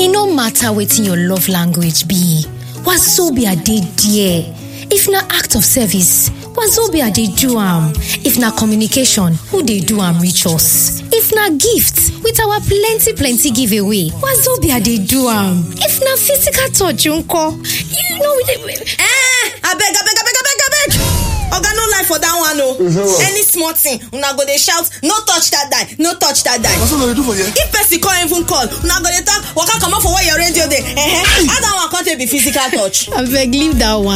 E no matter wetin your love language be, Wazobia dey there. If na act of service, Wazobia dey do am. If na communication, who dey do am reach us? If na gift, with our plenty giveaway, Wazobia dey do am. If na physical touch nko, you know we dey... abeg. Oga no lie for that one o. Any small thing, una go dey shout, no touch that die. What's what they do for you? If person even call, una go dey talk, waka comot for where your radio dey. How that one come take be physical touch? Abeg, leave that one.